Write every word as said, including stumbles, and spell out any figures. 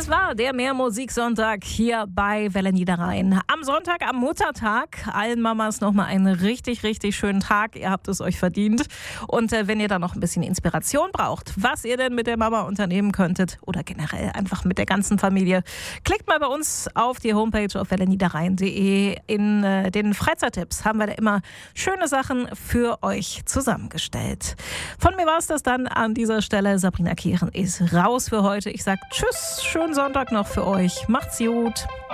Das war der Mehrmusiksonntag hier bei Welle Niederrhein. Am Sonntag, am Muttertag, allen Mamas nochmal einen richtig, richtig schönen Tag. Ihr habt es euch verdient. Und äh, wenn ihr da noch ein bisschen Inspiration braucht, was ihr denn mit der Mama unternehmen könntet oder generell einfach mit der ganzen Familie, klickt mal bei uns auf die Homepage auf welle niederrhein punkt de. In äh, den Freizeittipps haben wir da immer schöne Sachen für euch zusammengestellt. Von mir war es das dann an dieser Stelle. Sabrina Kehren ist raus für heute. Ich sage Tschüss, schönen Sonntag noch für euch. Macht's gut.